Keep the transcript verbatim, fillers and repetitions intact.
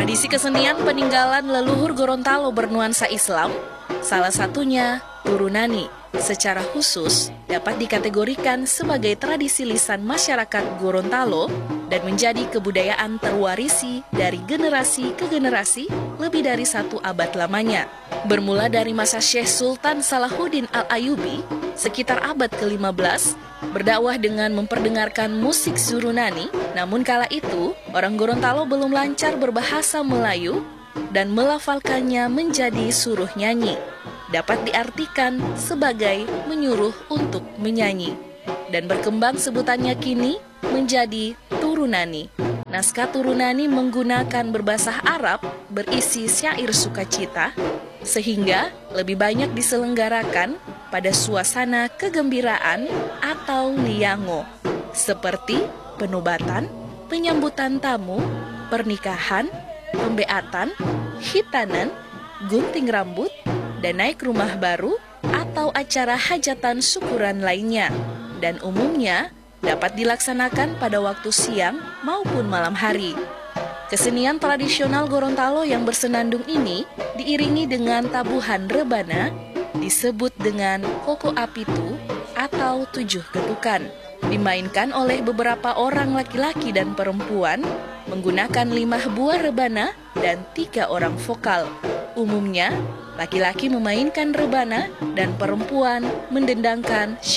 Tradisi kesenian peninggalan leluhur Gorontalo bernuansa Islam, salah satunya Turunani, secara khusus dapat dikategorikan sebagai tradisi lisan masyarakat Gorontalo dan menjadi kebudayaan terwarisi dari generasi ke generasi lebih dari satu abad lamanya. Bermula dari masa Syekh Sultan Salahuddin Al-Ayyubi sekitar abad ke lima belas, berdakwah dengan memperdengarkan musik Zurunani, namun kala itu orang Gorontalo belum lancar berbahasa Melayu dan melafalkannya menjadi suruh nyanyi. Dapat diartikan sebagai menyuruh untuk menyanyi. Dan berkembang sebutannya kini menjadi Turunani. Naskah Turunani menggunakan berbahasa Arab berisi syair sukacita, sehingga lebih banyak diselenggarakan pada suasana kegembiraan atau liango, seperti penobatan, penyambutan tamu, pernikahan, pembeatan, hitanan, gunting rambut, dan naik rumah baru atau acara hajatan syukuran lainnya, dan umumnya dapat dilaksanakan pada waktu siang maupun malam hari. Kesenian tradisional Gorontalo yang bersenandung ini diiringi dengan tabuhan rebana, disebut dengan koko apitu atau tujuh ketukan, dimainkan oleh beberapa orang laki-laki dan perempuan menggunakan lima buah rebana dan tiga orang vokal. Umumnya, laki-laki memainkan rebana dan perempuan mendendangkan